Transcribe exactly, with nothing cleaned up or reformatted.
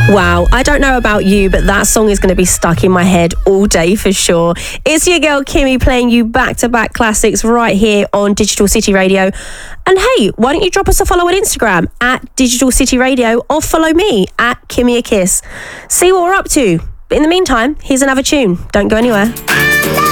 Wow, I don't know about you, but that song is going to be stuck in my head all day for sure. It's your girl Kimmy playing you back-to-back classics right here on Digital City Radio. And hey, why don't you drop us a follow on Instagram at Digital City Radio or follow me at Kimmy a Kiss. See what we're up to. But in the meantime, here's another tune. Don't go anywhere.